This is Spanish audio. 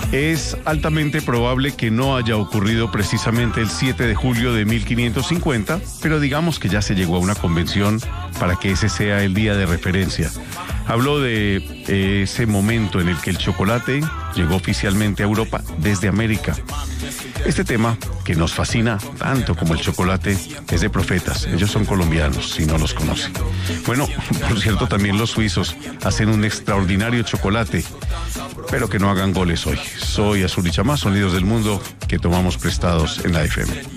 Es altamente probable que no haya ocurrido precisamente el 7 de julio de 1550, pero digamos que ya se llegó a una convención para que ese sea el día de referencia. Habló de ese momento en el que el chocolate llegó oficialmente a Europa desde América. Este tema, que nos fascina tanto como el chocolate, es de Profetas. Ellos son colombianos, si no los conocen. Bueno, por cierto, también los suizos hacen un extraordinario chocolate, pero que no hagan goles hoy. Soy Azul y Chamás, sonidos del mundo que tomamos prestados en la FM.